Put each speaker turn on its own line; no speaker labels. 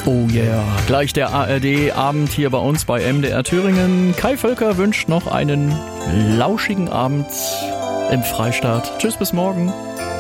Oh yeah, gleich der ARD-Abend hier bei uns bei MDR Thüringen. Kai Völker wünscht noch einen lauschigen Abend im Freistaat. Tschüss, bis morgen.